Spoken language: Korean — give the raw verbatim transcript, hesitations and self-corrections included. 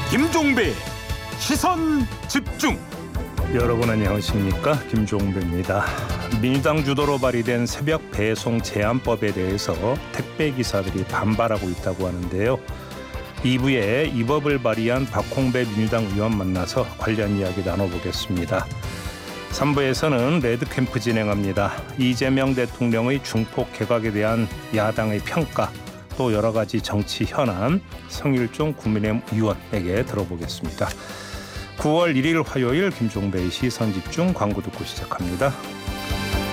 김종배 시선 집중. 여러분 안녕하십니까, 김종배입니다. 민주당 주도로 발의된 새벽 배송 제한법에 대해서 택배기사들이 반발하고 있다고 하는데요. 이 부에 이 법을 발의한 박홍배 민주당 의원 만나서 관련 이야기 나눠보겠습니다. 삼 부에서는 레드캠프 진행합니다. 이재명 대통령의 중폭 개각에 대한 야당의 평가, 또 여러 가지 정치 현안 성일종 국민의힘 의원에게 들어보겠습니다. 구월 일일 화요일 김종배의 시선집중, 광고 듣고 시작합니다.